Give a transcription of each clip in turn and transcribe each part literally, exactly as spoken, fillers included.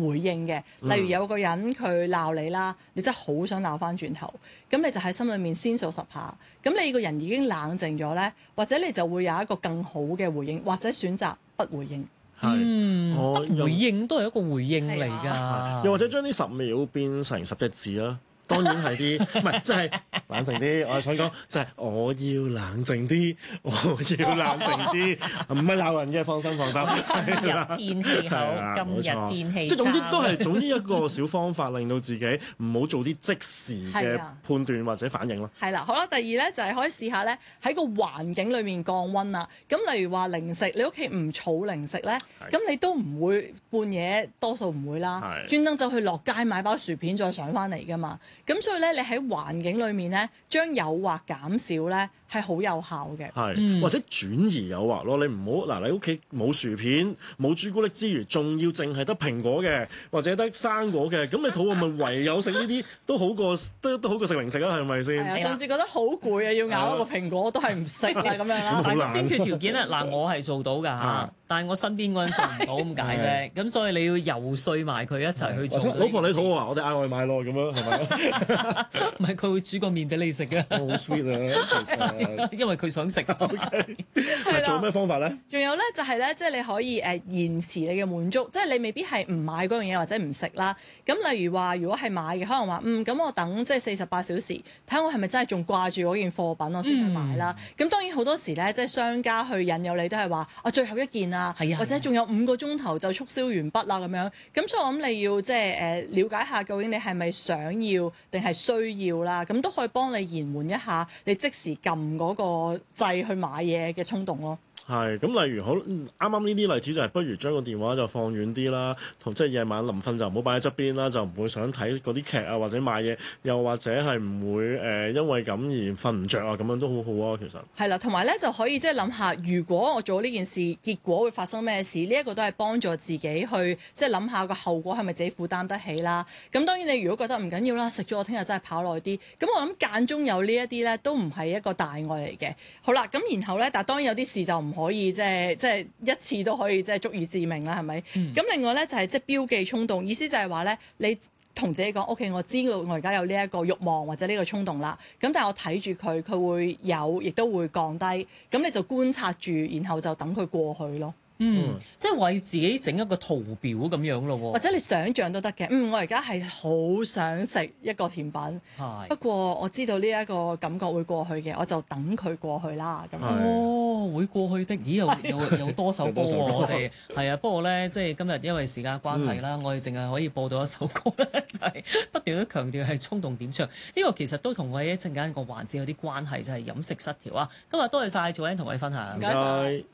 回應嘅。例如有個人佢鬧你啦，你真係好想鬧翻轉頭，咁你就喺心裏面先數十下，咁你個人已經冷靜咗咧，或者你就會有一個更好嘅回應，或者選擇不回應。 嗯， 我不回應都係一個回應嚟㗎、 啊，又或者將啲十秒變成十隻字啦。當然係啲，唔係即係冷靜啲。我係想講，就係、是、我要冷靜啲，我要冷靜啲，唔係鬧人嘅，放心放心。 今日天氣好，今日天氣即係總之都係總之一個小方法，令到自己唔好做啲即時嘅判斷或者反應咯。 係啦，好啦，第二咧就係、是、可以試下咧喺個環境裏面降溫啦。咁例如話零食，你屋企唔儲零食咧，咁你都唔會半夜多數唔會啦，專登走去落街買包薯片再上翻嚟㗎嘛。咁所以咧，你喺環境裏面咧，將誘惑減少咧，係好有效嘅。 係、嗯，或者轉移誘惑咯。你唔好嗱，你屋企冇薯片、冇朱古力之餘，仲要淨係得蘋果嘅，或者得生果嘅，咁你肚餓咪唯有食呢啲，都好過都都好過食零食啊？係咪先？ 係啊，甚至覺得好攰啊，要咬一個蘋果都係唔食啦咁樣啦。 但係先決條件咧，嗱我係做到㗎嚇，但係我身邊嗰人做唔到咁解啫。咁所以你要游説埋佢一齊去做。 老婆你肚餓啊，我哋嗌外賣咯，咁樣係咪？ 唔係佢會煮個麵俾你食嘅， 好 sweet 啊！其實因為佢想食。 OK， 係做咩方法咧？ 仲有咧就係咧，即係你可以誒延遲你嘅滿足，即係你未必係唔買嗰樣嘢或者唔食啦。咁例如話，如果係買嘅，可能話嗯咁我等即係四十八小時，睇下我係咪真係仲掛住嗰件貨品，我先去買啦。咁、嗯、當然好多時咧，即係商家去引誘你都係話啊最後一件啊，或者仲有五個鐘頭就促銷完畢啦咁樣。咁所以我諗你要即係誒了解下究竟你係咪想要定係需要啦，咁都可以幫你延緩一下你即時撳嗰個掣去買嘢嘅衝動咯。 係咁，例如好啱啱呢啲例子就係不如將個電話就放遠啲啦，同即係夜晚臨瞓就唔好擺喺側邊啦，就唔會想睇嗰啲劇啊或者買嘢，又或者係唔會誒、呃、因為咁而瞓唔着啊，咁樣都好好啊，其實係啦，同埋咧就可以即係諗下，如果我做呢件事，結果會發生咩事？呢、這、一個都係幫助自己去即係諗下個後果係咪自己負擔得起啦。咁當然你如果覺得唔緊要啦，食咗我聽日真係跑耐啲，咁我諗間中有呢一啲咧都唔係一個大礙嚟嘅。好啦，咁然後咧，但係當然有啲事就唔可以即係即係一次都可以即係足以致命啦，係咪？咁、嗯、另外咧就係即係標記衝動，意思就係話咧，你同自己講 ，OK， 我知道我而家有呢一個慾望或者呢個衝動啦。咁但係我睇住佢，佢會有，亦都會降低。咁你就觀察住，然後就等佢過去咯。 嗯，即係為自己整一個圖表咁樣咯喎， 或者你想像都得嘅。嗯，我而家係好想食一個甜品，不過我知道呢一個感覺會過去嘅，我就等佢過去啦。咁哦，會過去的，咦？有有有多首歌喎，我哋係啊。不過咧，即係今日因為時間關係啦，嗯、我哋淨係可以播到一首歌咧，就係、是、不斷都強調係衝動點唱。呢、這個其實都同我哋一陣間個環節有啲關係，就係、是、飲食失調啊。今日多謝晒Joanne同我哋分享，唔該晒。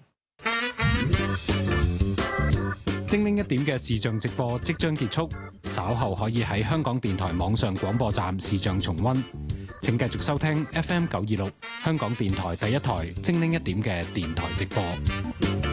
精靈一點嘅視像直播即將結束，稍後可以喺香港電台網上廣播站視像重溫。請繼續收聽 F M 九二六香港電台第一台精靈一點嘅電台直播。